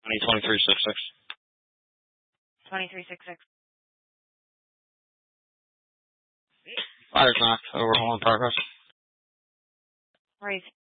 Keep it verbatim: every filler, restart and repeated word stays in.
twenty-three sixty-six. twenty-three sixty-six. Fire's knocked. Overhaul in progress. Right.